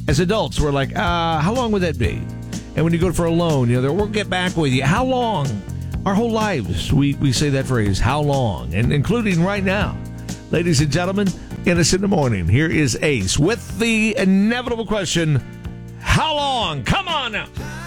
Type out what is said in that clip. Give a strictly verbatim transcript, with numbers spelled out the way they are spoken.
As adults, we're like, uh, how long would that be? And when you go for a loan, you know, they're, we'll get back with you. How long? Our whole lives, we, we say that phrase, how long? And including right now. Ladies and gentlemen, Ennis in the Morning. Here is Ace with the inevitable question, how long? Come on now.